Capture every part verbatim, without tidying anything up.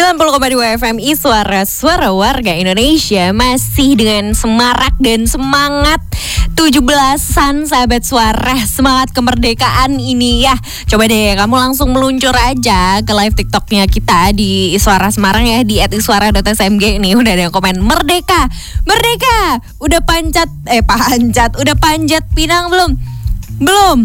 sembilan puluh koma dua F M Iswara, suara warga Indonesia. Masih dengan semarak dan semangat tujuh belasan sahabat suara. Semangat kemerdekaan ini ya. Coba deh kamu langsung meluncur aja ke live TikToknya kita di Iswara Semarang ya, di et iswara dot s m g. Nih udah ada yang komen Merdeka, Merdeka. Udah pancat, eh pancat, udah panjat pinang belum? Belum.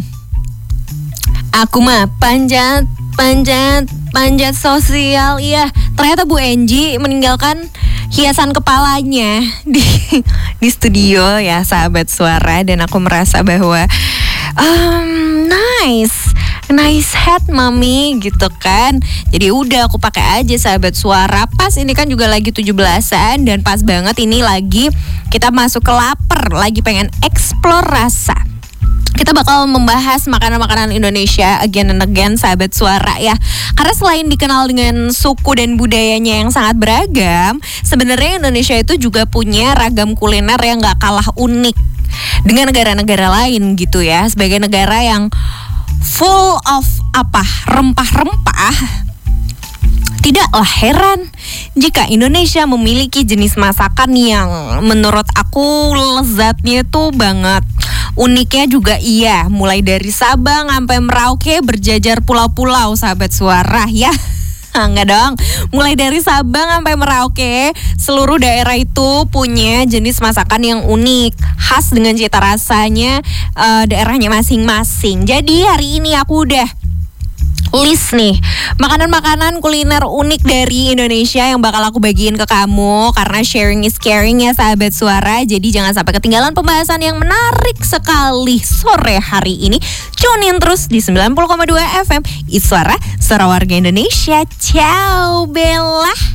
Aku mah panjat, panjat, panjat sosial. Iya, ternyata Bu Enji meninggalkan hiasan kepalanya di di studio ya sahabat suara, dan aku merasa bahwa um, nice. Nice hat mami gitu kan. Jadi udah aku pakai aja sahabat suara. Pas ini kan juga lagi tujuh belasan, dan pas banget ini lagi kita masuk ke lapar, lagi pengen explore rasa. Kita bakal membahas makanan-makanan Indonesia again and again sahabat suara ya. Karena selain dikenal dengan suku dan budayanya yang sangat beragam, sebenarnya Indonesia itu juga punya ragam kuliner yang gak kalah unik dengan negara-negara lain gitu ya. Sebagai negara yang full of apa rempah-rempah, tidaklah heran jika Indonesia memiliki jenis masakan yang menurut aku lezatnya tuh banget. Uniknya juga iya, mulai dari Sabang sampai Merauke berjajar pulau-pulau sahabat suara ya. Enggak dong, mulai dari Sabang sampai Merauke, seluruh daerah itu punya jenis masakan yang unik, khas dengan cita rasanya uh, daerahnya masing-masing. Jadi hari ini aku udah list nih makanan-makanan kuliner unik dari Indonesia yang bakal aku bagiin ke kamu, karena sharing is caring ya sahabat suara. Jadi jangan sampai ketinggalan pembahasan yang menarik sekali sore hari ini. Tune in terus di sembilan puluh koma dua F M Iswara, suara warga Indonesia. Ciao Bella.